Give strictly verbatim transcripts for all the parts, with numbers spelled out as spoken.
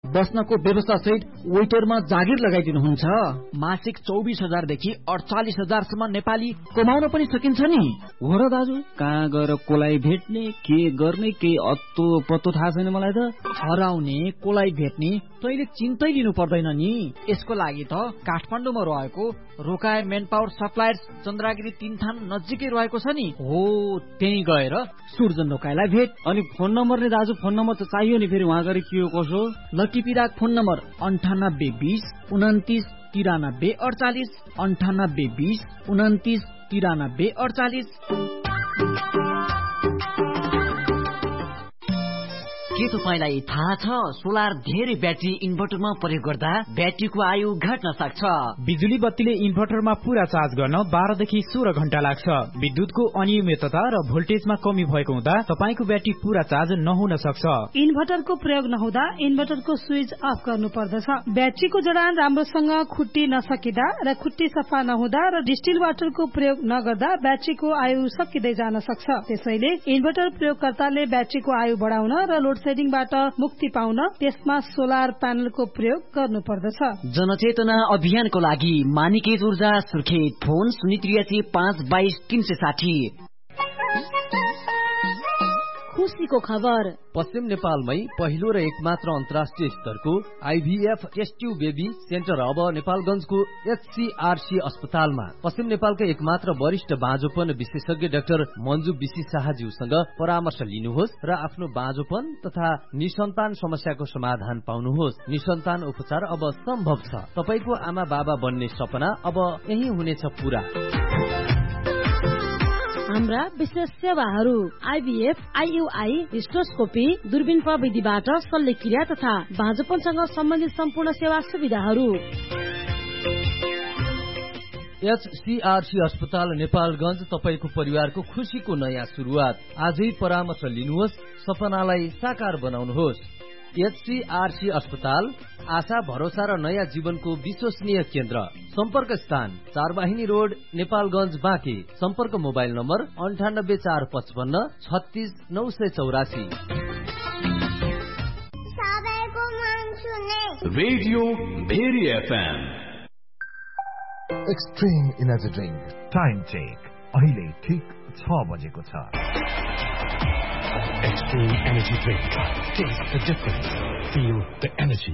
बस्नको व्यवस्था सहित वेटरमा जागिर लगाइदिनुहुन्छ। मासिक चौबिस हजारदेखि अडचालिस हजारसम्म नेपाली कमाउन पनि सकिन्छ नि। हो र दाजु, कहाँ गएर कोलाई भेट्ने, के गर्ने, केही अत्तो पत्तो थाहा छैन मलाई त। हराउने, कोलाई भेट्ने तैले चिन्तै लिनु पर्दैन नि। यसको लागि त काठमाडौँमा रहेको रोकाए मेन पावर सप्लायर्स चन्द्रागिरी तीन थान नजिकै रहेको छ नि। हो, त्यही गएर सुर्जन रोकाएलाई भेट। अनि फोन नम्बर नि दाजु, फोन नम्बर त चाहियो नि फेरि वहाँ गएर के हो कसो। लटिपिराक फोन नम्बर अन्ठानब्बे बिस उन्तिस तिरानब्बे अडचालिस अन्ठानब्बे बिस उन्तिस तिरानब्बे अडचालिस। के तपाईलाई थाहा छ सोलर धेरै ब्याट्री इन्भर्टरमा प्रयोग गर्दा ब्याट्रीको आयु घट्न सक्छ। बिजुली बत्तीले इन्भर्टरमा पूरा चार्ज गर्न बाह्रदेखि सोह्र घण्टा लाग्छ। विद्युतको अनियमितता र भोल्टेजमा कमी भएको हुँदा तपाईको ब्याट्री पूरा चार्ज नहुन सक्छ। इन्भर्टरको प्रयोग नहुँदा इन्भर्टरको स्विच अफ गर्नु पर्दछ। ब्याट्रीको जडान राम्रोसँग खुट्टी नसकिदा र खुट्टी सफा नहुँदा र डिस्टिल वाटरको प्रयोग नगर्दा ब्याट्रीको आयु सकिँदै जान सक्छ। त्यसैले इन्भर्टर प्रयोगकर्ताले ब्याट्रीको आयु बढाउन र लोड सेडिङबाट मुक्ति पाउन त्यसमा सोलर प्यानलको प्रयोग गर्नु पर्दछ। जनचेतना अभियानको लागि मानिकेज ऊर्जा सुर्खेत, फोन शून्य त्रियासी पाँच बाइस तीन सय साठी। खुशीको खबर, पश्चिम नेपालमै पहिलो र एकमात्र अन्तर्राष्ट्रिय स्तरको IVF test tube baby centre अब नेपालगञ्जको एचसीआरसी अस्पतालमा। पश्चिम नेपालका एकमात्र वरिष्ठ बाँझोपन विशेषज्ञ डाक्टर मन्जु बिसी शाहज्यूसँग परामर्श लिनुहोस् र आफ्नो बाँझोपन तथा निसन्तान समस्याको समाधान पाउनुहोस्। निसन्तान उपचार अब सम्भव छ। तपाईको आमा बाबा बन्ने सपना अब यही हुनेछ पूरा। हाम्रा विशेष सेवाहरू आइभीएफ, आइयुआई, हिस्टोस्कोपी, दूरबीन प्रविधिबाट शल्यक्रिया तथा बाँझोपनसँग सम्बन्धित सम्पूर्ण सेवा सुविधाहरू। एचसीआरसी अस्पताल नेपालगञ्ज, तपाईको परिवारको खुशीको नयाँ सुरुवात। आजै परामर्श लिनुहोस्, सपनालाई साकार बनाउनुहोस्। एचसीआरसी अस्पताल आशा, भरोसा र नयाँ जीवनको विश्वसनीय केन्द्र। सम्पर्क स्थान चारवाहिनी रोड, नेपालगञ्ज, बाँके। सम्पर्क मोबाइल नम्बर अन्ठानब्बे चार पचपन्न छत्तीस नौ सय चौरासी। Radio very FM. Extreme energy drink time check अहिले ठिक छ बजेको छ। Extreme energy drink. Taste the difference. Feel the energy.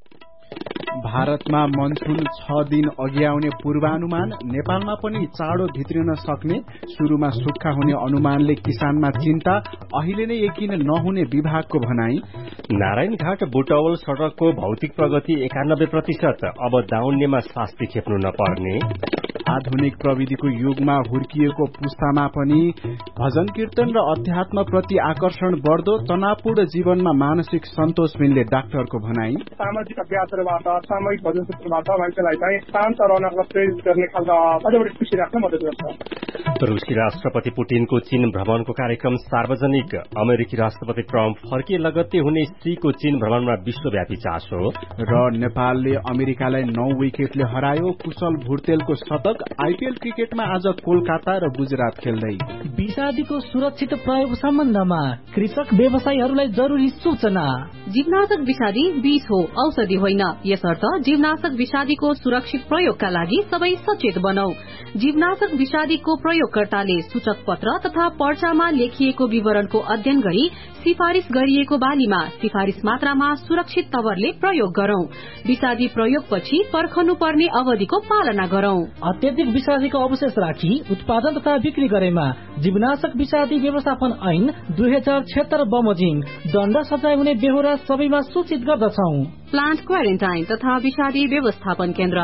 भारतमा मनसुन छ दिन अघि आउने पूर्वानुमान। नेपालमा पनि चाँडो भित्रिन सक्ने, सुरुमा सुक्खा हुने अनुमानले किसानमा चिन्ता, अहिले नै यकिन नहुने विभागको भनाई। नारायणघाट बुटवल सड़कको भौतिक प्रगति एकानब्बे प्रतिशत, अब दाउन्नेमा शास्ति खेप्नु नपर्ने। आधुनिक प्रविधिको युगमा हुर्किएको पुस्तामा पनि भजन कीर्तन र अध्यात्म प्रति आकर्षण बढ्दो, तनावपूर्ण जीवनमा मानसिक सन्तोष मिल्ने डाक्टरको भनाई। सामाजिक अभ्यासहरूबाट, सामूहिक भजन सूत्रबाट मान्छेलाई चाहिँ शान्त रहनको प्रेरित गर्ने खालका अझ बढी खुशी राख्न मद्दत गर्छ। रुसी राष्ट्रपति पुटिनको चीन भ्रमणको कार्यक्रम सार्वजनिक। अमेरिकी राष्ट्रपति ट्रम्प फर्किए लगत्तै हुने सीको चीन भ्रमणमा विश्वव्यापी चासो। र नेपालले अमेरिकालाई नौ विकेटले हरायो, कुशल भुर्तेलको शतक। आइपीएल क्रिकेटमा आज कोलकाता र गुजरात खेल्दै। विषादीको सुरक्षित प्रयोग सम्बन्धमा कृषक व्यवसायीहरूलाई जरुरी सूचना। जीवनाशक विषादी विष हो, औषधि होइन। यसर्थ जीवनाशक विषादीको सुरक्षित प्रयोगका लागि सबै सचेत बनौ। जीवनाशक विषादीको प्रयोगकर्ताले सूचक पत्र तथा पर्चामा लेखिएको विवरणको अध्ययन गरी सिफारिश गरिएको बालीमा सिफारिश मात्रामा सुरक्षित तवरले प्रयोग गरौं। विषादी प्रयोगपछि पर्खनु पर्ने अवधिको पालना गरौं। अत्यधिक विषादीको अवशेष राखी उत्पादन तथा बिक्री गरेमा जीवनाशक विषादी व्यवस्थापन ऐन दुई हजार छिहत्तर बमोजिम दण्ड सजाय हुने बेहोरा सबैमा सूचित गर्दछौं। प्लान्ट क्वारेन्टाइन तथा विषादी व्यवस्थापन केन्द्र।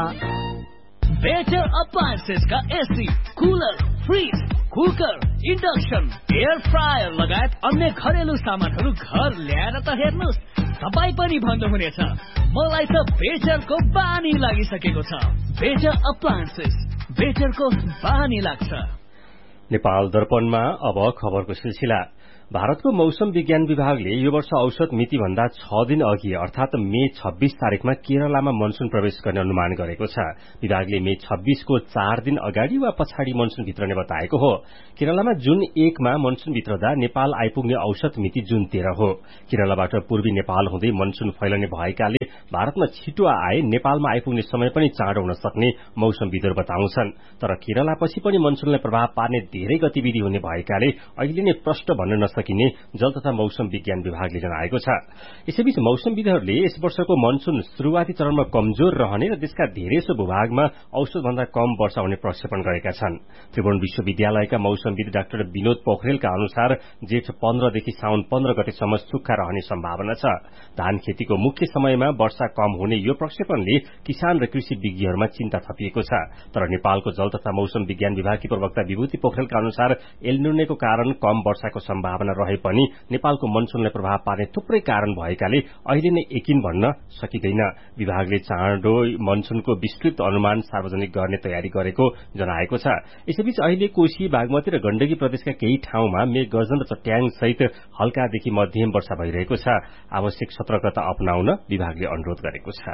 बेटर अप्लायन्सेस का AC, cooler, fridge, cooker, induction, air fryer लगायत अन्य घरेलु सामानहरू घर ल्याएर त हेर्नुहोस्, तपाई पनि भन्नुहुनेछ मलाई त बेटरको बानी लागिसकेको छ। बेटर अप्लायन्सेस, बेटरको बानी लाग्छ। नेपाल दर्पणमा अब खबरको सिलसिला। भारतको मौसम विज्ञान विभागले यो वर्ष औसत मिति भन्दा छ दिन अघि अर्थात मे छब्बीस तारिकमा केरलामा मनसून प्रवेश गर्ने अनुमान गरेको छ। विभागले मे छब्बीसको चार दिन अगाडि वा पछाडि मनसून भित्रने बताएको हो। केरलामा जुन एकमा मनसून भित्रदा नेपाल आइपुग्ने औसत मिति जुन तेह्र हो। केरलाबाट पूर्वी नेपाल हुँदै मनसून फैलने भएकाले भारतमा छिटो आए नेपालमा आइपुग्ने समय पनि चाँडो हुन सक्ने मौसमविदहरू बताउँछन्। तर केरलापछि पनि मनसूनलाई प्रभाव पार्ने धेरै गतिविधि हुने भएकाले अहिले नै प्रष्ट भन्न नसकिने जल तथा मौसम विज्ञान विभागले जनाएको छ। यसैबीच मौसमविदहरूले यस वर्षको मनसून शुरूआती चरणमा कमजोर रहने र देशका धेरैसो भूभागमा औसतभन्दा कम वर्षा हुने प्रक्षेपण गरेका छन्। त्रिभुवन विश्वविद्यालयका मौसमविद डाक्टर विनोद पोखरेलका अनुसार जेठ पन्ध्रदेखि साउन पन्ध्र गतेसम्म सुक्खा रहने सम्भावना छ। धान खेतीको मुख्य समयमा वर्षा कम हुने यो प्रक्षेपणले किसान र कृषि विज्ञहरूमा चिन्ता थपिएको छ। तर नेपालको जल तथा मौसम विज्ञान विभागकी प्रवक्ता विभूति पोखरेलका अनुसार एलनिनोको कारण कम वर्षाको सम्भावना रहे पनि नेपालको मनसूनलाई प्रभाव पार्ने थुप्रै कारण भएकाले अहिले नै यकिन भन्न सकिँदैन। विभागले चाँडो मनसूनको विस्तृत अनुमान सार्वजनिक गर्ने तयारी गरेको जनाएको छ। यसैबीच अहिले कोशी बागमती र गण्डकी प्रदेशका केही ठाउँमा मेघ गर्जन र चट्याङ सहित हल्कादेखि मध्यम वर्षा भइरहेको छ। आवश्यक सतर्कता अपनाउन विभागले अनुरोध गरेको छ।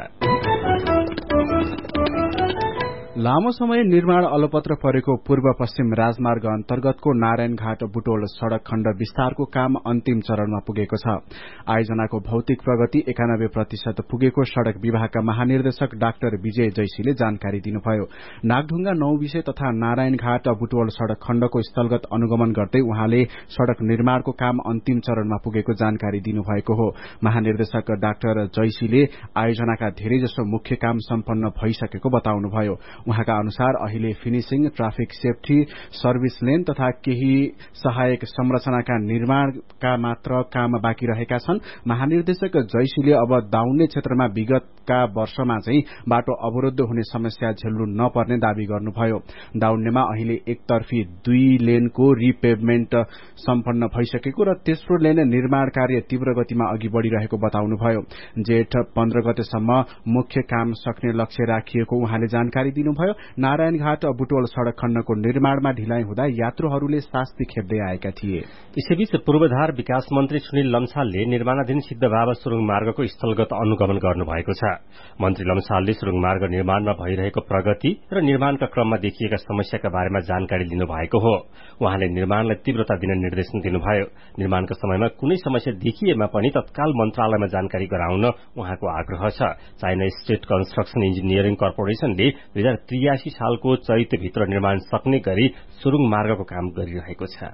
लामो समय निर्माण अलपत्र परेको पूर्व पश्चिम राजमार्ग अन्तर्गतको नारायणघाट बुटोल सड़क खण्ड विस्तारको काम अन्तिम चरणमा पुगेको छ। आयोजनाको भौतिक प्रगति एकानब्बे प्रतिशत पुगेको सड़क विभागका महानिर्देशक डाक्टर विजय जैसीले जानकारी दिनुभयो। नागढुंगा नौ विषय तथा नारायणघाट बुटोल सड़क खण्डको स्थलगत अनुगमन गर्दै उहाँले सड़क निर्माणको काम अन्तिम चरणमा पुगेको जानकारी दिनुभएको हो। महानिर्देशक डाक्टर जैसीले आयोजनाका धेरैजसो मुख्य काम सम्पन्न भइसकेको बताउनुभयो। उहाँका अनुसार अहिले finishing, traffic safety, service lane तथा केही सहायक संरचनाका निर्माणका मात्र काम बाँकी रहेका छन्। महानिर्देशक जैसीले अब दाउन्ने क्षेत्रमा विगतका वर्षमा चाहिँ बाटो अवरुद्ध हुने समस्या झेल्नु नपर्ने दावी गर्नुभयो। दाउन्नेमा अहिले एकतर्फी दुई लेनको रिपेभमेन्ट सम्पन्न भइसकेको र तेस्रो लेन निर्माण कार्य तीव्र गतिमा अघि बढ़िरहेको बताउनुभयो। जेठ पन्ध्र गतेसम्म मुख्य काम सक्ने लक्ष्य राखिएको उहाँले जानकारी दिनुभयो। नारायणघाट बुटोल सड़क खण्डको निर्माणमा ढिलाइ हुँदा यात्रुहरूले शास्ति खेप्दै आएका थिए। यसैबीच पूर्वाधार विकास मन्त्री सुनिल लम्सालले निर्माणाधीन सिद्धबाबा सुरुङ मार्गको स्थलगत अनुगमन गर्नुभएको छ। मन्त्री लम्सालले सुरुङ मार्ग निर्माणमा भइरहेको प्रगति र निर्माणका क्रममा देखिएका समस्याका बारेमा जानकारी लिनुभएको हो। उहाँले निर्माणलाई तीव्रता दिन निर्देशन दिनुभयो। निर्माणका समयमा कुनै समस्या देखिएमा पनि तत्काल मन्त्रालयमा जानकारी गराउन उहाँको आग्रह छ। चाइना स्टेट कन्स्ट्रक्सन इन्जिनियरिङ कर्पोरेशनले दुई हजार त्रियासी सालको चैतभित्र निर्माण सक्ने गरी सुरुङ मार्गको काम गरिरहेको छ।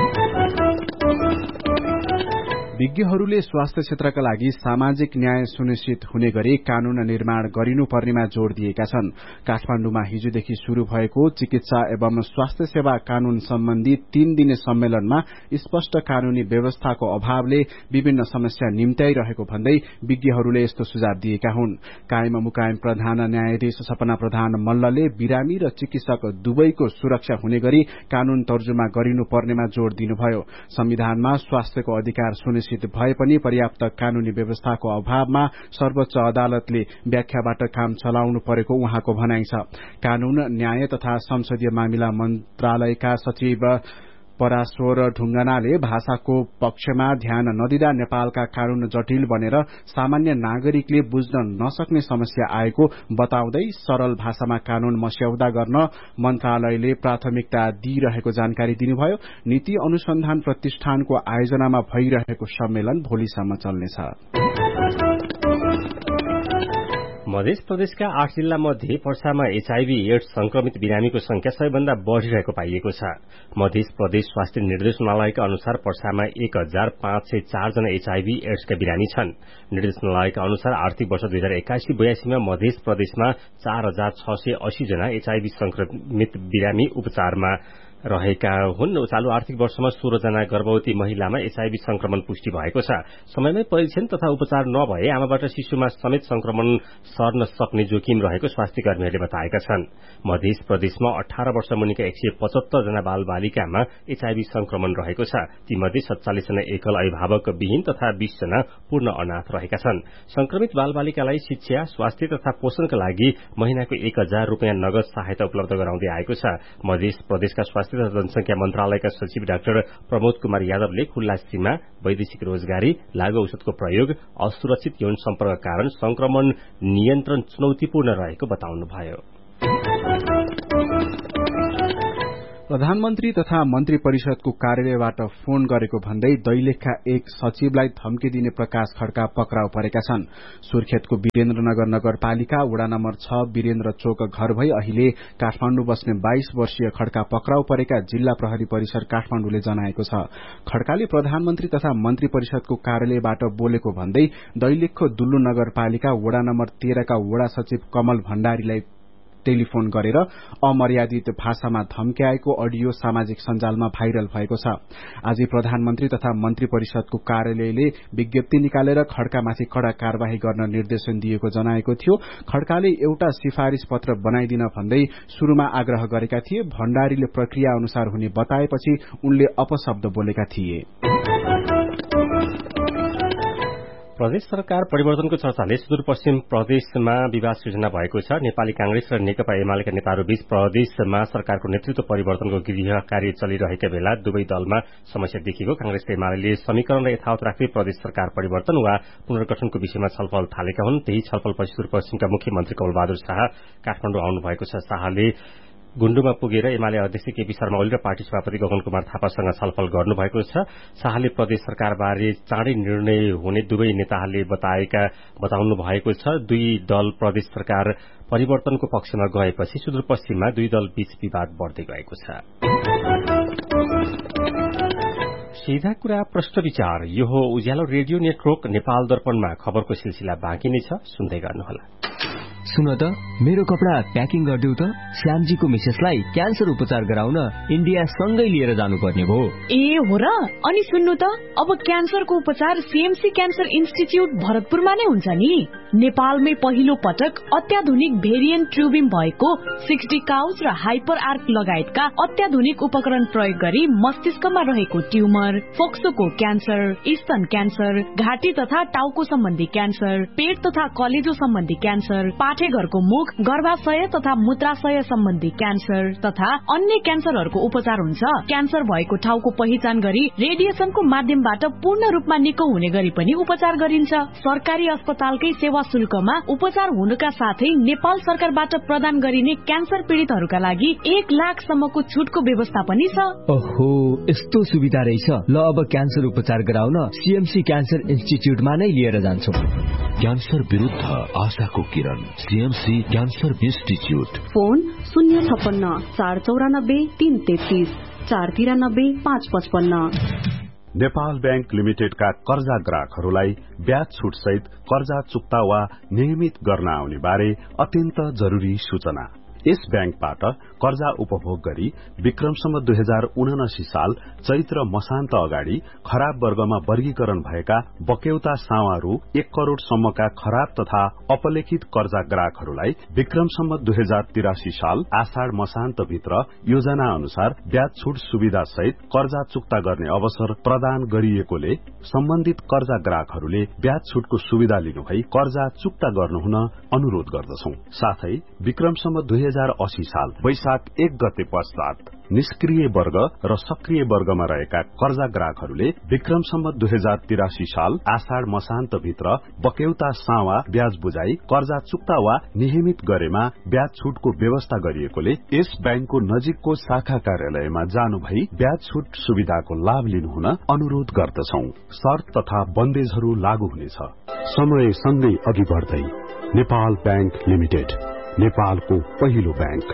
विज्ञहरूले स्वास्थ्य क्षेत्रका लागि सामाजिक न्याय सुनिश्चित हुने गरी कानून निर्माण गरिनुपर्नेमा जोड़ दिएका छन्। काठमाण्डुमा हिजोदेखि शुरू भएको चिकित्सा एवं स्वास्थ्य सेवा कानून सम्बन्धी तीन दिने सम्मेलनमा स्पष्ट कानूनी व्यवस्थाको अभावले विभिन्न समस्या निम्त्याइरहेको भन्दै विज्ञहरूले यस्तो सुझाव दिएका हुन्। कायम मुकायम प्रधान न्यायाधीश सपना प्रधान मल्लले बिरामी र चिकित्सक दुवैको सुरक्षा हुने गरी कानून तर्जुमा गरिनुपर्नेमा जोड़ दिनुभयो। संविधानमा स्वास्थ्यको अधिकार सुनिश्चित भए पनि पर्याप्त कानूनी व्यवस्थाको अभावमा सर्वोच्च अदालतले व्याख्याबाट काम चलाउनु परेको उहाँको भनाइ छ। कानून न्याय तथा संसदीय मामिला मन्त्रालयका सचिव पराश्वर ढुंगानाले भाषाको पक्षमा ध्यान नदिँदा नेपालका कानून जटिल बनेर सामान्य नागरिकले बुझ्न नसक्ने समस्या आएको बताउँदै सरल भाषामा कानून मस्यौदा गर्न मन्त्रालयले प्राथमिकता दिइरहेको जानकारी दिनुभयो। नीति अनुसन्धान प्रतिष्ठानको आयोजनामा भइरहेको सम्मेलन भोलिसम्म चल्नेछ। मध्य प्रदेशका आठ जिल्ला मध्ये पर्सामा एचआईभी एड्स संक्रमित बिरामीको संख्या सबैभन्दा बढ़िरहेको पाइएको छ। मध्य प्रदेश स्वास्थ्य निर्देशनालयका अनुसार पर्सामा एक हजार पाँच सय चार जना एचआईभी एड्सका बिरामी छन्। निर्देशनालयका अनुसार आर्थिक वर्ष दुई हजार एक्कासी बयासीमा मध्य प्रदेशमा चार हजार छ सय अस्सी जना एचआईभी संक्रमित बिरामी उपचारमा रहेका हुन्। चालू आर्थिक वर्षमा सोह्र जना गर्भवती महिलामा एचआईभी संक्रमण पुष्टि भएको छ। समयमै परीक्षण तथा उपचार नभए आमाबाट शिशुमा समेत संक्रमण सर्न सक्ने जोखिम रहेको स्वास्थ्य कर्मीहरूले बताएका छन्। मध्य प्रदेशमा अठार वर्ष मुनिका एक सय पचहत्तर जना बाल बालिकामा एचआईभी संक्रमण रहेको छ। तीमध्ये सत्तालिस जना एकल अभिभावक विहीन तथा बीस जना पूर्ण अनाथ रहेका छन्। संक्रमित बाल बालिकालाई शिक्षा, स्वास्थ्य तथा पोषणका लागि महिनाको एक हजार रूपियाँ नगद सहायता उपलब्ध गराउँदै आएको छ। मध्य प्रदेशका स्वास्थ्य स्वास्थ्य तथा जनसंख्या मन्त्रालयका सचिव डाक्टर प्रमोद कुमार यादवले खुल्ला सीमा, वैदेशिक रोजगारी, लागू औषधको प्रयोग, असुरक्षित यौन सम्पर्क कारण संक्रमण नियन्त्रण चुनौतीपूर्ण रहेको बताउनुभयो। प्रधानमन्त्री तथा मन्त्री परिषदको कार्यालयबाट फोन गरेको भन्दै दैलेखका एक सचिवलाई धम्की दिने प्रकाश खड्का पक्राउ परेका छन्। सुर्खेतको वीरेन्द्रनगर नगरपालिका वडा नम्बर छ वीरेन्द्र चोक घर भई अहिले काठमाण्डु बस्ने बाइस वर्षीय खड्का पक्राउ परेका जिल्ला प्रहरी परिसर काठमाण्डुले जनाएको छ। खड्काले प्रधानमन्त्री तथा मन्त्री परिषदको कार्यालयबाट बोलेको भन्दै दैलेखको दुल्लु नगरपालिका वडा नम्बर तेह्रका वडा सचिव कमल भण्डारीलाई टेलिफोन गरेर अमर्यादित भाषामा धम्क्याएको अडियो सामाजिक सञ्जालमा भाइरल भएको छ। आज प्रधानमन्त्री तथा मन्त्री परिषदको कार्यालयले विज्ञप्ति निकालेर खड्कामाथि कड़ा कार्यवाही गर्न निर्देशन दिएको जनाएको थियो। खड्काले एउटा सिफारिश पत्र बनाइदिन भन्दै शुरूमा आग्रह गरेका थिए। भण्डारीले प्रक्रिया अनुसार हुने बताएपछि उनले अपशब्द बोलेका थिए। प्रदेश सरकार परिवर्तनको चर्चाले सुदूरपश्चिम प्रदेशमा विवाद सृजना भएको छ। नेपाली कांग्रेस र नेकपा एमालेका नेताहरूबीच प्रदेशमा सरकारको नेतृत्व परिवर्तनको गृह कार्य चलिरहेका बेला दुवै दलमा समस्या देखिएको। कांग्रेस र एमाले समीकरण यथावत राख्दै प्रदेश सरकार परिवर्तन वा पुनर्गठनको विषयमा छलफल थालेका हुन्। त्यही छलफलपछि सुदूरपश्चिमका मुख्यमन्त्री कमलबहादुर शाह काठमाडौँ आउनु भएको छ। शाहले गुण्डुमा पुगेर एमाले अध्यक्ष केपी शर्मा ओली र पार्टी सभापति गगन कुमार थापासँग छलफल गर्नुभएको छ। शाहले प्रदेश सरकारबारे चाँडै निर्णय हुने दुवै नेताहरूले बताएका बताउनु भएको छ। दुई दल प्रदेश सरकार परिवर्तनको पक्षमा गएपछि सुदूरपश्चिममा दुई दल बीच विवाद बढ्दै गएको छ। सीधा कुरा प्रश्न विचार, यो हो उज्यालो रेडियो नेटवर्क नेपाल दर्पणमा खबरको सिलसिला बाँकी नै छ, सुन्दै गर्नुहोला। सुन त, मेरो कपडा प्याकिङ गरिदेऊ त। श्यामजीको मिसेसलाई क्यान्सर उपचार गराउन इन्डिया सँगै लिएर जानुपर्ने भयो। ए हो र? अनि सुन्नु त, अब क्यान्सरको उपचार सीएमसी क्यान्सर इन्स्टिच्युट भरतपुरमा नै हुन्छ नि। नेपालमै पहिलो पटक अत्याधुनिक भेरिएन्ट ट्युबिम भएको सिक्सटी काउच र हाइपर आर्क लगायतका अत्याधुनिक उपकरण प्रयोग गरी मस्तिष्कमा रहेको ट्युमर, फोक्सोको क्यान्सर, स्तन क्यान्सर, घाँटी तथा टाउको सम्बन्धी क्यान्सर, पेट तथा कलेजो सम्बन्धी क्यान्सर, पाठेघरको मुख, गर्भाशय तथा मूत्राशय सम्बन्धी क्यान्सर तथा अन्य क्यान्सरहरूको उपचार हुन्छ। क्यान्सर भएको ठाउँको पहिचान गरी रेडिएसनको माध्यमबाट पूर्ण रूपमा निको हुने गरी पनि उपचार गरिन्छ। सरकारी अस्पतालकै सेवा शुल्कमा उपचार हुनुका साथै नेपाल सरकारबाट प्रदान गरिने क्यान्सर पीड़ितहरूका लागि एक लाखसम्मको छुटको व्यवस्था पनि छ। ओहो, यस्तो सुविधा रहेछ। ल, अब क्यान्सर उपचार गराउन सीएमसी क्यान्सर इन्स्टिच्युटमा नै लिएर जान्छौं। क्यान्सर विरुद्ध आशाको किरण, सीएमसी क्यान्सर इन्स्टिच्युट। फोन शून्य छप्पन्न चार चौरानब्बे तीन तेत्तीस चार तिरानब्बे पाँच पचपन्न। नेपाल बैंक लिमिटेडका कर्जा ग्राहकहरूलाई ब्याज छुट सहित कर्जा चुक्ता वा नियमित गर्न आउने बारे अत्यन्त जरूरी सूचना। यस ब्याङ्कबाट कर्जा उपभोग गरी विक्रमसम्म दुई हजार उनासी साल चैत्र मसान्त अगाडि खराब वर्गमा वर्गीकरण भएका बक्यौता सावा रु एक करोड़ सम्मका खराब तथा अपलेखित कर्जा ग्राहकहरूलाई विक्रमसम्म दुई हजार तिरासी साल आषाढ़ मसान्त भित्र योजना अनुसार ब्याज छुट सुविधा सहित कर्जा चुक्ता गर्ने अवसर प्रदान गरिएकोले सम्बन्धित कर्जा ग्राहकहरूले ब्याज छुटको सुविधा लिनुभई कर्जा चुक्ता गर्नुहुन अनुरोध गर्दछौं। साथै विक्रमसम्म दुई हजार अस्सी साल वैशाख एक गते पश्चात निष्क्रिय वर्ग र सक्रिय वर्गमा रहेका कर्जा ग्राहकहरूले विक्रमसम्म दुई हजार तिरासी साल आषाढ़ मसान्त भित्र बक्यौता सावा ब्याज बुझाई कर्जा चुक्ता वा नियमित गरेमा ब्याज छुटको व्यवस्था गरिएकोले यस ब्याङ्कको नजिकको शाखा कार्यालयमा जानु भई ब्याज छुट सुविधाको लाभ लिनुहुन अनुरोध गर्दछौं। शर्त तथा बन्देजहरू लागू हुनेछ। समय सँगै अघि बढ्दै नेपाल बैंक लिमिटेड, नेपालको पहिलो ब्याङ्क।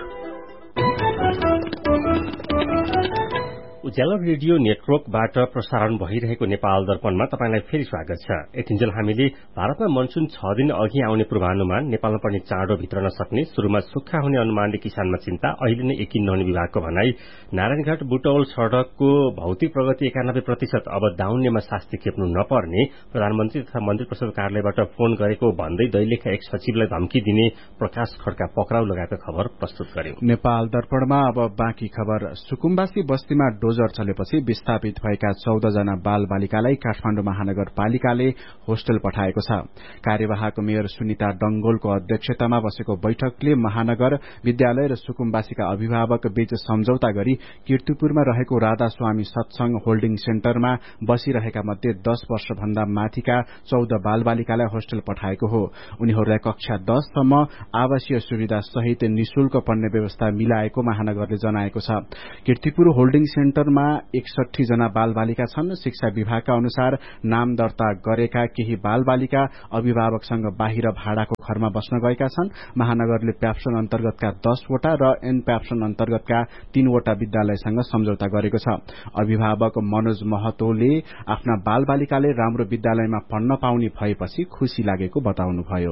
उज्यालो रेडियो नेटवर्कबाट प्रसारण भइरहेको नेपाल दर्पणमा तपाईंलाई फेरि स्वागत छ। यतिन्जेल हामीले भारतमा मनसून छ दिन अघि आउने पूर्वानुमान, नेपालमा पनि चाँडो भित्र नसक्ने, शुरूमा सुक्खा हुने अनुमानले किसानमा चिन्ता, अहिले नै यकिन नहुने विभागको भनाई, नारायणघाट बुटौल सड़कको भौतिक प्रगति एकानब्बे प्रतिशत, अब दाउन्नेमा शास्ति खेप्नु नपर्ने, प्रधानमन्त्री तथा मन्त्री परिषद कार्यालयबाट फोन गरेको भन्दै दैलेखका एक सचिवलाई धम्की दिने प्रकाश खड्का पक्राउ लगाएको खबर प्रस्तुत गर्यो। नेपाल दर्पणमा अब बाँकी खबर। सुकुम्बासी बस्तीमा डोजर चलेपछि विस्थापित भएका चौध जना बाल बालिकालाई काठमाडौँ महानगरपालिकाले होस्टेल पठाएको छ। कार्यवाहक मेयर सुनिता डंगोलको अध्यक्षतामा बसेको बैठकले महानगर विद्यालय र सुकुम्बासीका अभिभावक बीच सम्झौता गरी कीर्तिपुरमा रहेको राधा स्वामी सत्संग होल्डिङ सेन्टरमा बसिरहेका मध्ये दस वर्ष भन्दा माथिका चौध बाल बालिकालाई होस्टेल पठाएको हो। उनीहरूलाई कक्षा दससम्म आवासीय सुविधा सहित निशुल्क पढ्ने व्यवस्था मिलाएको महानगरले जनाएको छ। कीर्तिपुर होल्डिङ सेन्टरमा एकसठी जना बाल बालिका छन्। शिक्षा विभागका अनुसार नाम दर्ता गरेका केही बाल बालिका अभिभावकसँग बाहिर भाडाको घरमा बस्न गएका छन्। महानगरले प्याप्सन अन्तर्गतका दसवटा र एन प्याप्सन अन्तर्गतका तीनवटा विद्यालयसँग सम्झौता गरेको छ। अभिभावक मनोज महतोले आफ्ना बाल बालिकाले राम्रो विद्यालयमा पढ्न पाउने भएपछि खुशी लागेको बताउनुभयो।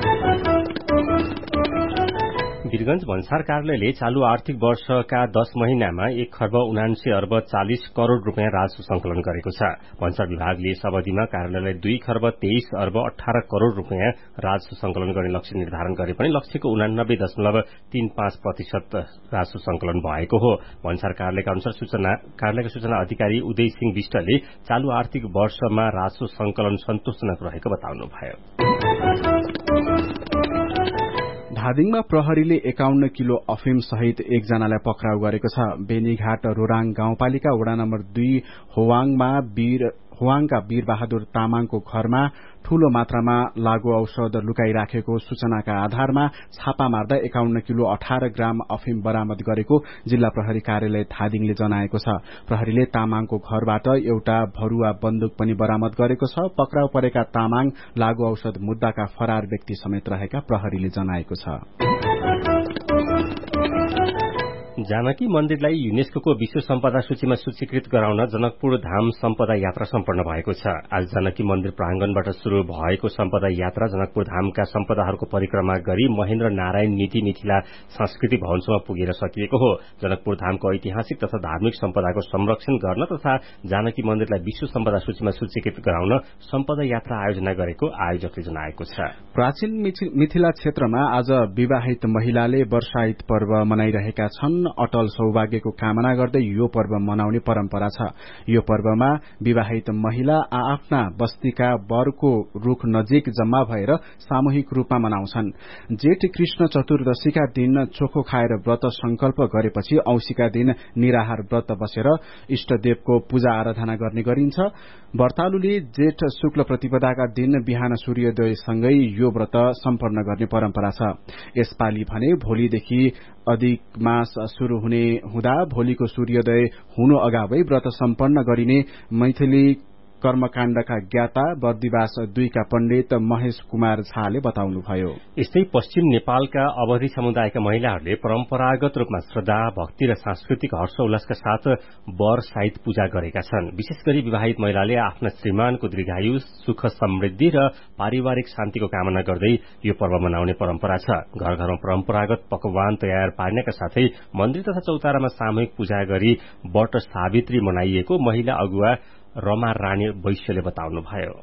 वीरगंज भन्सार कार्यालयले चालू आर्थिक वर्षका दश महिनामा एक खर्ब उनान्से अर्ब चालिस करोड़ रूपियाँ राजस्व संकलन गरेको छ। भन्सार विभागले यस अवधिमा कार्यालयलाई दुई खर्ब तेइस अर्ब अठार करोड़ रूपियाँ राजस्व संकलन गर्ने लक्ष्य निर्धारण गरे पनि लक्ष्यको उनानब्बे दशमलव तीन पाँच प्रतिशत राजस्व संकलन भएको हो। भन्सार कार्यालयका अनुसार सूचना कार्यालयका सूचना अधिकारी उदय सिंह विष्टले चालू आर्थिक वर्षमा राजस्व संकलन सन्तोषजनक रहेको बताउनुभयो। धादिङमा प्रहरीले एकाउन्न किलो अफिम सहित एकजनालाई पक्राउ गरेको छ। बेनीघाट रोराङ गाउँपालिका वडा नम्बर दुई होवाङमा वीर होवाङका वीर बहादुर तामाङको घरमा ठूलो मात्रामा लागू औषध लुकाइराखेको सूचनाका आधारमा छापा मार्दा एकाउन्न किलो अठार ग्राम अफिम बरामद गरेको जिल्ला प्रहरी कार्यालय धादिङले जनाएको छ। प्रहरीले तामाङको घरबाट एउटा भरुवा बन्दुक पनि बरामद गरेको छ। पक्राउ परेका तामाङ लागू औषध मुद्दाका फरार व्यक्ति समेत रहेका प्रहरीले जनाएको छ। जानकी मन्दिरलाई युनेस्को विश्व सम्पदा सूचीमा सूचीकृत गराउन जनकपुर धाम सम्पदा यात्रा सम्पन्न भएको छ। आज जानकी मन्दिर प्रांगणबाट शुरू भएको सम्पदा यात्रा जनकपुर धामका सम्पदाहरूको परिक्रमा गरी महेन्द्र नारायण नीति मिथिला संस्कृति भवनसम्म पुगेर सकिएको हो। जनकपुर धामको ऐतिहासिक तथा धार्मिक सम्पदाको संरक्षण गर्न तथा जानकी मन्दिरलाई विश्व सम्पदा सूचीमा सूचीकृत गराउन सम्पदा यात्रा आयोजना गरेको आयोजकले जनाएको छ। प्राचीन मिथिला क्षेत्रमा आज विवाहित महिलाले वर्षाइत पर्व मनाइरहेका छन्। अटल सौभाग्यको कामना गर्दै यो पर्व मनाउने परम्परा छ। यो पर्वमा विवाहित महिला आफ्ना बस्तीका वरको रूख नजिक जम्मा भएर सामूहिक रूपमा मनाउँछन्। जेठ कृष्ण चतुर्दशीका दिन चोखो खाएर व्रत संकल्प गरेपछि औंसीका दिन निराहार व्रत बसेर इष्टदेवको पूजा आराधना गर्ने गरिन्छ। व्रतालुले जेठ शुक्ल प्रतिपदाका दिन बिहान सूर्योदयसँगै यो व्रत सम्पन्न गर्ने परम्परा छ। यसपालि भने भोलिदेखि अधिक मास शुरू हुने हुँदा भोलिको सूर्योदय हुनु अगावै व्रत सम्पन्न गरिने मैथिली कर्मकाण्डका ज्ञाता बर्दिवास दुईका पण्डित महेश कुमार झाले बताउनुभयो। यस्तै पश्चिम नेपालका अवधि समुदायका महिलाहरूले परम्परागत रूपमा श्रद्धा भक्ति र सांस्कृतिक हर्षोल्लासका साथ वर साहित पूजा गरेका छन्। विशेष गरी विवाहित महिलाले आफ्ना श्रीमानको दीर्घायु सुख समृद्धि र पारिवारिक शान्तिको कामना गर्दै यो पर्व मनाउने परम्परा छ। घर घरमा परम्परागत पकवान तयार पार्नका साथै मन्दिर तथा चौतारामा सामूहिक पूजा गरी वट सावित्री मनाइएको महिला अगुवा रमा रानी वैश्यले बताउनुभयो।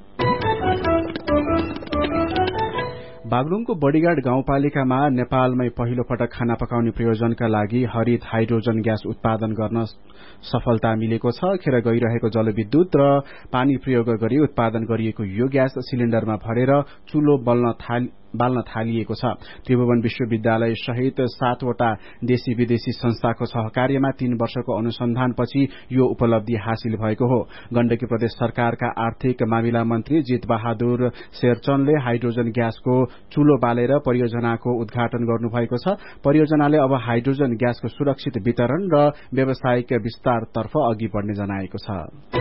बागलुङको बडीगाड गाउँपालिकामा नेपालमै पहिलो पटक खाना पकाउने प्रयोजनका लागि हरित हाइड्रोजन ग्यास उत्पादन गर्न सफलता मिलेको छ। खेर गइरहेको जलविद्युत र पानी प्रयोग गरी उत्पादन गरिएको यो ग्यास सिलिण्डरमा भरेर चुलो बल्न थाल बाल्न थालिएको छ। त्रिभुवन विश्वविद्यालय सहित सातवटा देशी विदेशी संस्थाको सहकार्यमा तीन वर्षको अनुसन्धानपछि यो उपलब्धि हासिल भएको हो। गण्डकी प्रदेश सरकारका आर्थिक मामिला मन्त्री जित बहादुर शेरचनले हाइड्रोजन ग्यासको चुलो बालेर परियोजनाको उद्घाटन गर्नुभएको छ। परियोजनाले अब हाइड्रोजन ग्यासको सुरक्षित वितरण र व्यावसायिक विस्तारतर्फ अघि बढ़ने जनाएको छ।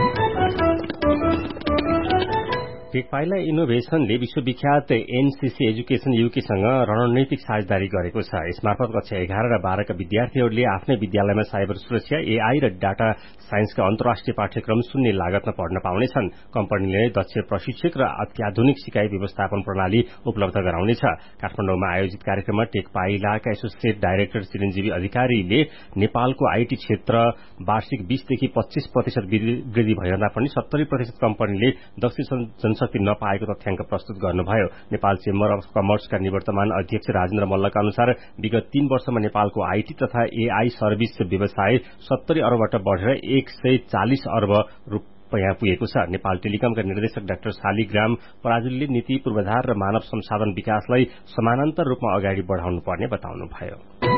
टेकपाइला इनोभेशनले विश्वविख्यात एनसीसी एजुकेशन यूकेसँग रणनीतिक साझेदारी गरेको छ। यसमार्फत कक्षा एघार र बाह्रका विद्यार्थीहरूले आफ्नै विद्यालयमा साइबर सुरक्षा, एआई र डाटा साइन्सका अन्तर्राष्ट्रिय पाठ्यक्रम शून्य लागतमा पढ्न पाउनेछन्। कम्पनीले दक्ष प्रशिक्षक र अत्याधुनिक सिकाइ व्यवस्थापन प्रणाली उपलब्ध गराउनेछ। काठमाडौँमा आयोजित कार्यक्रममा टेकपाइलाका एसोसिएट डाइरेक्टर चिरञ्जीवी अधिकारीले नेपालको आईटी क्षेत्र वार्षिक बीसदेखि पच्चीस प्रतिशत वृद्धि भइरहँदा पनि सत्तरी प्रतिशत कम्पनीले दक्ष जनशक्ति नपाएको तथ्याङ्क प्रस्तुत गर्नुभयो। नेपाल चेम्बर अफ कमर्सका निवर्तमान अध्यक्ष राजेन्द्र मल्लका अनुसार विगत तीन वर्षमा नेपालको आईटी तथा एआई सर्भिस व्यवसाय सत्तरी अरबबाट बढ़ेर एक सय चालिस अर्ब रूपियाँ पुगेको छ। नेपाल टेलिकमका निर्देशक डाक्टर शालिग्राम पराजुलीले नीति पूर्वाधार र मानव संसाधन विकासलाई समानान्तर रूपमा अगाडि बढ़ाउनु पर्ने बताउनुभयो।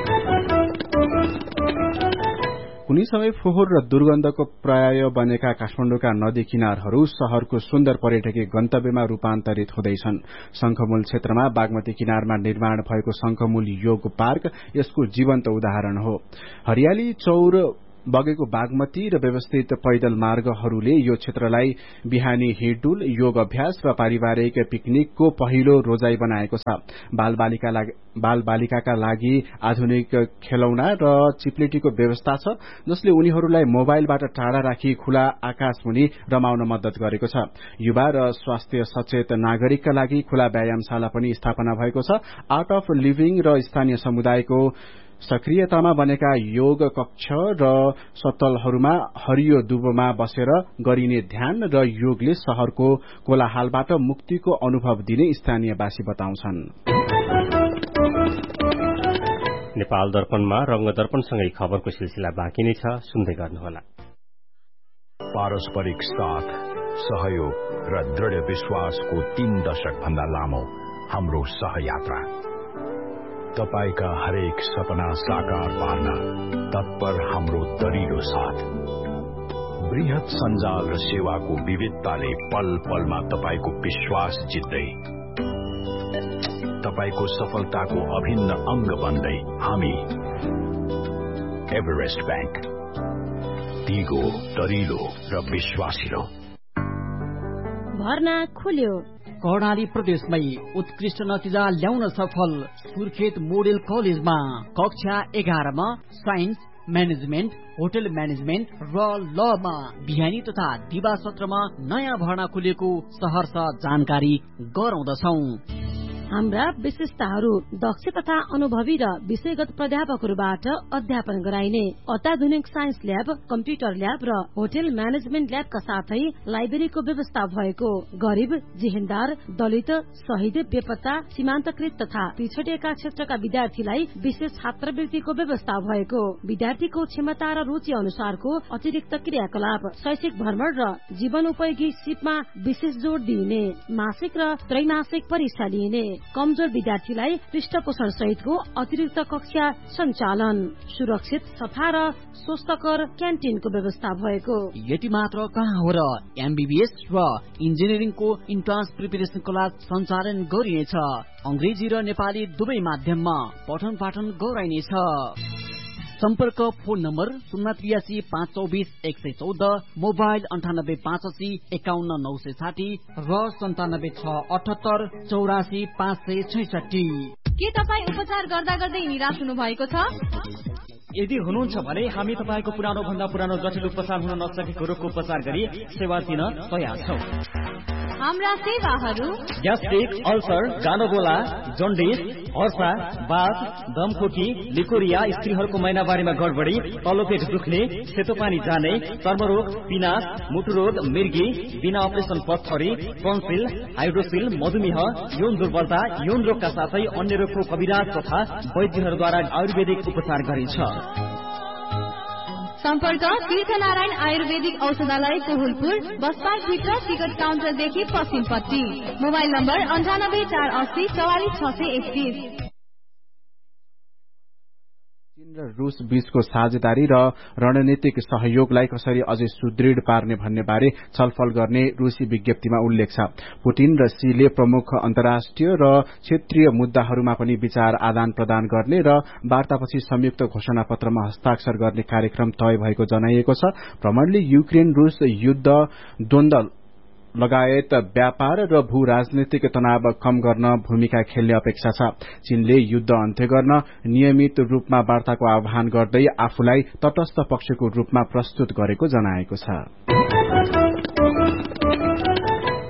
कुनै समय फोहोर र दुर्गन्धको पर्याय बनेका काठमाडौँका नदी किनारहरू शहरको सुन्दर पर्यटकीय गन्तव्यमा रूपान्तरित हुँदैछन्। शंखमूल क्षेत्रमा बागमती किनारमा निर्माण भएको शंखमूल योग पार्क यसको जीवन्त उदाहरण हो। हरियाली चौर बगेको बागमती र व्यवस्थित पैदल मार्गहरूले यो क्षेत्रलाई बिहानी हिँडडुल, योग अभ्यास र पारिवारिक पिकनिकको पहिलो रोजाई बनाएको छ। बाल बालिकाका लागि आधुनिक खेलौना र चिप्लेटीको व्यवस्था छ, जसले उनीहरूलाई मोबाइलबाट टाढा राखी खुला आकाशमुनि रमाउन मद्दत गरेको छ। युवा र स्वास्थ्य सचेत नागरिकका लागि खुला व्यायामशाला पनि स्थापना भएको छ। आर्ट अफ लिभिङ र स्थानीय समुदायको सक्रियतामा बनेका योग कक्ष र सतलहरूमा हरियो दुबोमा बसेर गरिने ध्यान र योगले शहरको कोलाहालबाट मुक्तिको अनुभव दिने स्थानीयवासी बताउँछन्। नेपाल दर्पणमा रंग दर्पणसँगै खबरको सिलसिला बाँकी नै छ, सुन्दै गर्नुहोला। पारस्परिक साथ, सहयोग र दृढ़ विश्वासको तीन दशक भन्दा लामो हाम्रो सहयात्रा, तपाईका हरेक सपना साकार पार्न तत्पर हाम्रो दरिलो साथ, बृहत सञ्जाल र सेवाको विविधताले पल पलमा तपाईको विश्वास जित्दै, तपाईको सफलताको अभिन्न अंग बन्दै हामी एभरेस्ट बैंक, दिगो, दरिलो र विश्वासिलो। भर्ना खुल्यो। कर्णाली प्रदेशमै उत्कृष्ट नतिजा ल्याउन सफल सुर्खेत मोडेल कलेजमा कक्षा एघारमा साइन्स, म्यानेजमेन्ट, होटल म्यानेजमेन्ट र लमा बिहानी तथा दिवा सत्रमा नयाँ भर्ना खुलेको सहर्ष जानकारी गराउँदछौ। हाम्रा विशेषताहरू दक्ष तथा अनुभवी र विषयगत प्राध्यापकहरूबाट अध्यापन गराइने अत्याधुनिक साइन्स ल्याब, कम्प्युटर ल्याब र होटल म्यानेजमेन्ट ल्याबका साथै लाइब्रेरीको व्यवस्था भएको, गरिब, जिहेन्दार, दलित, शहीद, बेपत्ता, सीमान्तकृत तथा पिछडिएका क्षेत्रका विद्यार्थीलाई विशेष छात्रवृत्तिको व्यवस्था भएको, विद्यार्थीको क्षमता र रुचि अनुसारको अतिरिक्त क्रियाकलाप, शैक्षिक भ्रमण र जीवन उपयोगी सिपमा विशेष जोड़ दिइने, मासिक र त्रैमासिक परीक्षा लिइने, कमजोर विद्यार्थीलाई पृष्ठपोषण सहितको अतिरिक्त कक्षा सञ्चालन, सुरक्षित, सफा र स्वस्थकर क्यान्टिनको व्यवस्था भएको। यति मात्र कहाँ हो र एमबीबीएस र इन्जिनियरिङको इन्ट्रान्स प्रिपरेसन क्लास सञ्चालन गरिनेछ। अंग्रेजी र नेपाली दुवै माध्यममा पठन पाठन गराइनेछ। सम्पर्क फोन नम्बर शून्य त्रियासी पाँच चौबिस एक सय चौध, मोबाइल अन्ठानब्बे पाँच असी एकाउन्न नौ सय साठी र सन्तानब्बे छ अठहत्तर चौरासी पाँच सय छैसठी। के तपाईँ उपचार गर्दा गर्दै निराश हुनु भएको छ? यदि हुनुहुन्छ भने हामी तपाईँको पुरानो भन्दा पुरानो जटिल उपचार हुन नसकेको रोगको उपचार गरी सेवा दिन तयार छौं। हाम्रा सेवाहरू ग्यास्ट्रिक, अल्सर, गानोगोला, जन्डिस, हर्षा, बाथ, दमखोकी, लिकोरिया, स्त्रीहरूको महिनावारीमा गडबडी, तल्लो पेट दुख्ने, सेतो पानी जाने, चर्मरोग, पिनास, मुटुरोग, मिर्गी, बिना अपरेसन पत्थरी, टन्सिल, हाइड्रोसिल, मधुमेह, यौन दुर्बलता, यौन रोगका साथै अन्य रोगको कविराज तथा वैद्यहरूद्वारा आयुर्वेदिक उपचार गरिन्छ। सम्पर्क तीर्थनारायण आयुर्वेदिक औषधालय कोहुलपुर, बस पार्क भित्र टिकट काउन्टरदेखि पश्चिमपट्टि। मोबाइल नम्बर अन्ठानब्बे चार अस्सी चौवालिस छ सय एकतीस। चीन र रूस बीचको साझेदारी र रणनीतिक सहयोगलाई कसरी अझै सुदृढ पार्ने भन्ने बारे छलफल गर्ने रूसी विज्ञप्तिमा उल्लेख छ। पुटिन र सीले प्रमुख अन्तर्राष्ट्रिय र क्षेत्रीय मुद्दाहरूमा पनि विचार आदान प्रदान गर्ने र वार्तापछि संयुक्त घोषणा पत्रमा हस्ताक्षर गर्ने कार्यक्रम तय भएको जनाइएको छ। भ्रमणले युक्रेन रूस युद्ध, द्वन्द्व लगायत व्यापार र भू राजनीतिक तनाव कम गर्न भूमिका खेल्ने अपेक्षा छ। चीनले युद्ध अन्त्य गर्न नियमित रूपमा वार्ताको आह्वान गर्दै आफूलाई तटस्थ पक्षको रूपमा प्रस्तुत गरेको जनाएको छ।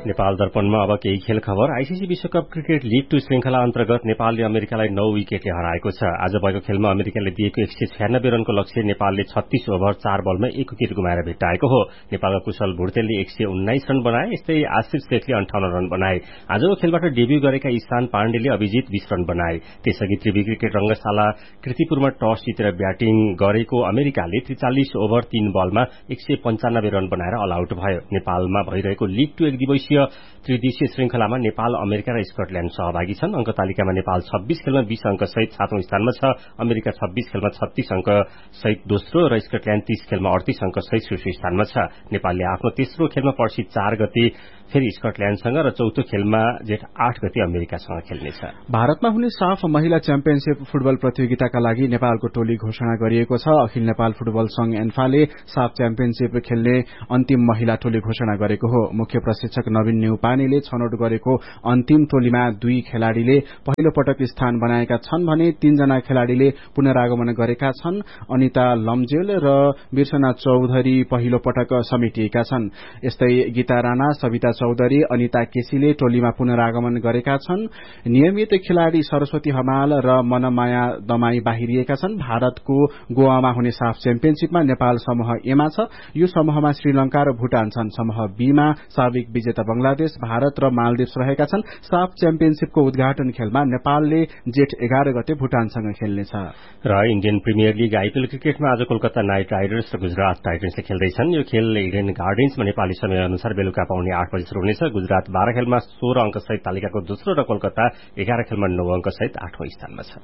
नेपाल दर्पणमा अब केही खेल खबर। आईसीसी विश्वकप क्रिकेट लीग टू श्रृंखला अन्तर्गत नेपालले अमेरिकालाई नौ विकेटले हराएको छ। आज भएको खेलमा अमेरिकाले दिएको एक सय छ्यानब्बे रनको लक्ष्य नेपालले छत्तीस ओभर चार बलमा एक विकेट गुमाएर भेट्टाएको हो। नेपालका कुशल भुर्तेलले एक सय उन्नाइस रन बनाए, यस्तै आशिष शेखले अन्ठाउन्न रन बनाए। आजको खेलबाट डेब्यू गरेका ईशान पाण्डेले अभिजित बीस रन बनाए। त्यसअघि त्रिवी क्रिकेट रंगशाला कृतिपुरमा टस जितेर ब्याटिङ गरेको अमेरिकाले त्रिचालिस ओभर तीन बलमा एक सय पञ्चानब्बे रन बनाएर अल आउट भयो। नेपालमा भइरहेको लीग टू एक दिवसीय त्रिदिवसीय श्रृंखलामा नेपाल, अमेरिका र स्कटल्याण्ड सहभागी छन्। अंक तालिकामा नेपाल छब्बीस खेलमा बीस अंक सहित सातौं स्थानमा छ। अमेरिका छब्बीस खेलमा छत्तीस अंक सहित दोस्रो र स्कटल्याण्ड तीस खेलमा अडतीस अंक सहित शीर्ष स्थानमा छ। नेपालले आफ्नो तेस्रो खेलमा पर्सि चार गते फेरि स्कटल्याण्डसँग र चौथो खेलमा जेठ आठ गते अमेरिकासँग खेल्नेछ। भारतमा हुने साफ महिला च्याम्पियनशीप फुटबल प्रतियोगिताका लागि नेपालको टोली घोषणा गरिएको छ। अखिल नेपाल फुटबल संघ एन्फाले साफ च्याम्पियनशीप खेल्ने अन्तिम महिला टोली घोषणा गरेको हो। मुख्य प्रशिक्षक नवीन न्यौपानेले छनौट गरेको अन्तिम टोलीमा दुई खेलाड़ीले पहिलो पटक स्थान बनाएका छन् भने तीनजना खेलाड़ीले पुनरागमन गरेका छन्। अनिता लम्जेल र बिर्सना चौधरी पहिलो पटक समेटिएका छन्। यस्तै गीता राणा, सविता चौधरी, अनिता केसीले टोलीमा पुनरागमन गरेका छन्। नियमित खेलाड़ी सरस्वती हमाल र मनमाया दमाई बाहिरिएका छन्। भारतको गोवामा हुने साफ च्याम्पियनशीपमा नेपाल समूह एमा छ। यो समूहमा श्रीलंका र भूटान छन्। समूह बीमा साबिक विजेता बंगलादेश, भारत र मालदिप्स रहेका छन्। साफ च्याम्पियनशीपको उद्घाटन खेलमा नेपालले जेठ एघार गते भूटानसँग खेल्नेछ। र इण्डियन प्रिमियर लीग आईपीएल क्रिकेटमा आज कोलकाता नाइट राइडर्स र गुजरात टाइटन्सले खेल्दैछन्। यो खेल इडेन गार्डन्समा नेपाली समय अनुसार बेलुका पाउने आठ बजी शुरू हुनेछ। गुजरात बाह्र खेलमा सोह्र अंक सहित तालिकाको दोस्रो र कोलकाता एघार खेलमा नौ अंक सहित आठौं स्थानमा छ।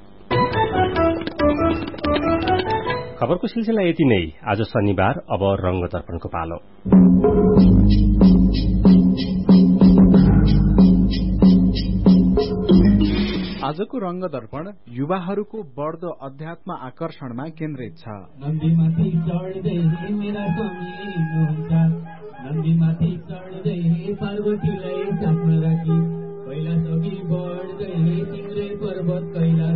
खबरको सिलसिला यति नै। आज शनिबार, अब रंग दर्पणको पालो। आजको रंग दर्पण युवाहरूको बढ्दो अध्यात्म आकर्षणमा केन्द्रित छ। नन्दीमाथि चढ्दै पार्वतीलाई साथमा राखी कैलाश अघि बढ्दै तिम्रै पर्वत कैलाश